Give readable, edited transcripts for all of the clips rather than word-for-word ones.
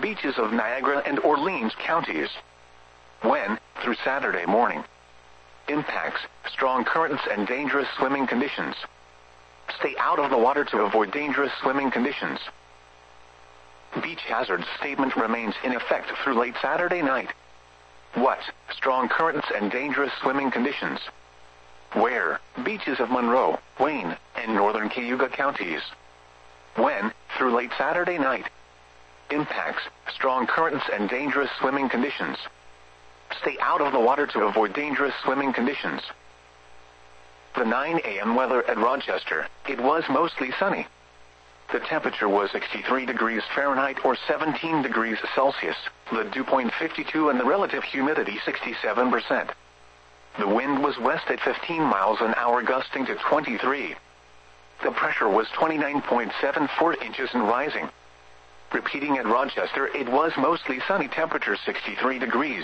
beaches of Niagara and Orleans counties. When, through Saturday morning. Impacts, strong currents and dangerous swimming conditions. Stay out of the water to avoid dangerous swimming conditions. Beach hazard statement remains in effect through late Saturday night. What? Strong currents and dangerous swimming conditions. Where? Beaches of Monroe, Wayne, and northern Cayuga counties. When? Through late Saturday night. Impacts, strong currents and dangerous swimming conditions. Stay out of the water to avoid dangerous swimming conditions. The 9 a.m. weather at Rochester. It was mostly sunny. The temperature was 63 degrees Fahrenheit or 17 degrees Celsius, the dew point 52 and the relative humidity 67%. The wind was west at 15 miles an hour gusting to 23. The pressure was 29.74 inches and rising. Repeating at Rochester, it was mostly sunny, temperature 63 degrees.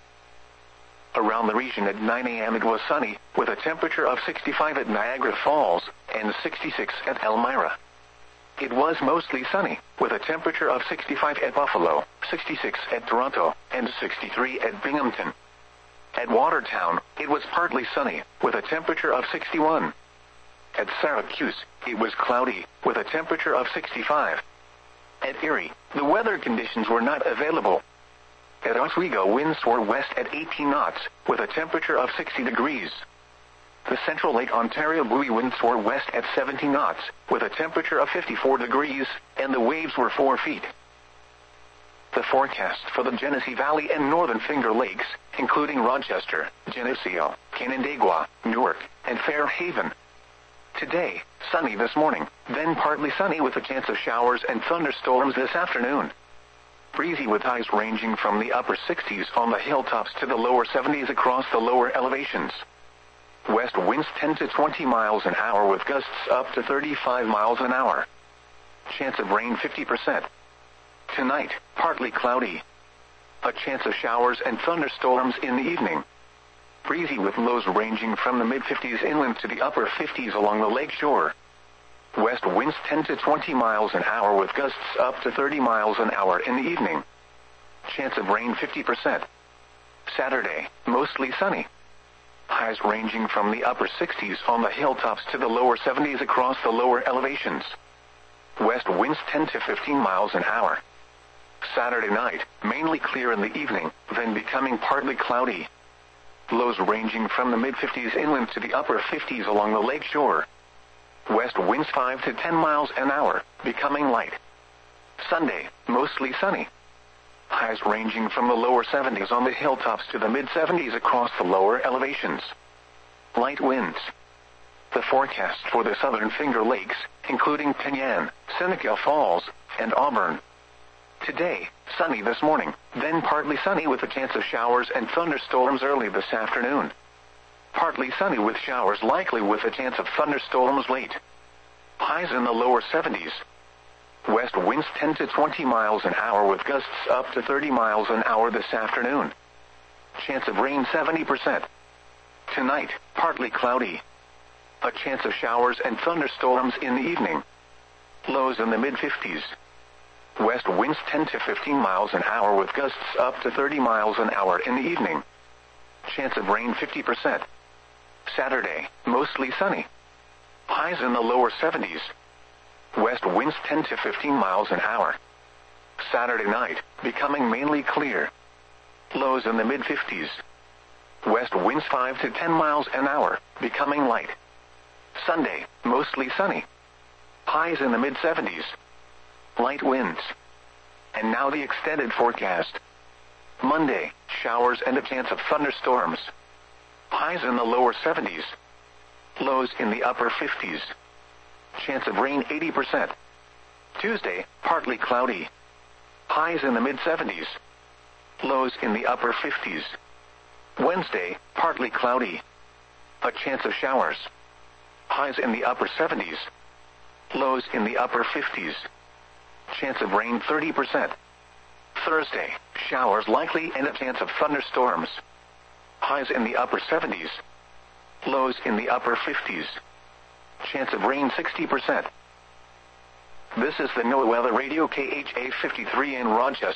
Around the region at 9 a.m. it was sunny, with a temperature of 65 at Niagara Falls and 66 at Elmira. It was mostly sunny, with a temperature of 65 at Buffalo, 66 at Toronto, and 63 at Binghamton. At Watertown, it was partly sunny, with a temperature of 61. At Syracuse, it was cloudy, with a temperature of 65. At Erie, the weather conditions were not available. At Oswego, winds were west at 18 knots, with a temperature of 60 degrees. The Central Lake Ontario buoy winds were west at 70 knots, with a temperature of 54 degrees, and the waves were 4 feet. The forecast for the Genesee Valley and Northern Finger Lakes, including Rochester, Geneseo, Canandaigua, Newark, and Fairhaven. Today, sunny this morning, then partly sunny with a chance of showers and thunderstorms this afternoon. Breezy with highs ranging from the upper 60s on the hilltops to the lower 70s across the lower elevations. West winds 10 to 20 miles an hour with gusts up to 35 miles an hour. Chance of rain 50%. Tonight, partly cloudy. A chance of showers and thunderstorms in the evening. Breezy with lows ranging from the mid-50s inland to the upper 50s along the lake shore. West winds 10 to 20 miles an hour with gusts up to 30 miles an hour in the evening. Chance of rain 50%. Saturday, mostly sunny. Highs ranging from the upper 60s on the hilltops to the lower 70s across the lower elevations. West winds 10 to 15 miles an hour. Saturday night, mainly clear in the evening, then becoming partly cloudy. Lows ranging from the mid-50s inland to the upper 50s along the lake shore. West winds 5 to 10 miles an hour, becoming light. Sunday, mostly sunny. Highs ranging from the lower 70s on the hilltops to the mid-70s across the lower elevations. Light winds. The forecast for the Southern Finger Lakes, including Penyan, Seneca Falls, and Auburn. Today, sunny this morning, then partly sunny with a chance of showers and thunderstorms early this afternoon. Partly sunny with showers likely with a chance of thunderstorms late. Highs in the lower 70s. West winds 10 to 20 miles an hour with gusts up to 30 miles an hour this afternoon. Chance of rain 70%. Tonight, partly cloudy. A chance of showers and thunderstorms in the evening. Lows in the mid-50s. West winds 10 to 15 miles an hour with gusts up to 30 miles an hour in the evening. Chance of rain 50%. Saturday, mostly sunny. Highs in the lower 70s. West winds 10 to 15 miles an hour. Saturday night, becoming mainly clear. Lows in the mid-50s. West winds 5 to 10 miles an hour, becoming light. Sunday, mostly sunny. Highs in the mid-70s. Light winds. And now the extended forecast. Monday, showers and a chance of thunderstorms. Highs in the lower 70s. Lows in the upper 50s. Chance of rain 80%. Tuesday, partly cloudy. Highs in the mid-70s. Lows in the upper 50s. Wednesday, partly cloudy. A chance of showers. Highs in the upper 70s. Lows in the upper 50s. Chance of rain 30%. Thursday, showers likely and a chance of thunderstorms. Highs in the upper 70s. Lows in the upper 50s. Chance of rain 60%. This is the NOAA Weather Radio KHA 53 in Rochester.